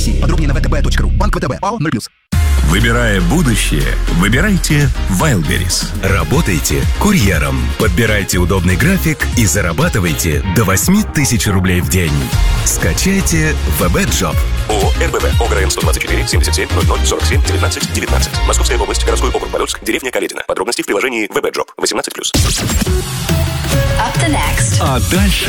России. Подробнее на vtb.ru. Банк ВТБ. ПАО 0+. Выбирая будущее, выбирайте Wildberries. Работайте курьером. Подбирайте удобный график и зарабатывайте до 8000 рублей в день. Скачайте VB-Job. ООО «РБВ». ОГРН 124 77 00 47 19 19. Московская область. Городской округ Полёцк. Деревня Каледина. Подробности в приложении VB-Job. 18+. Up the next. А дальше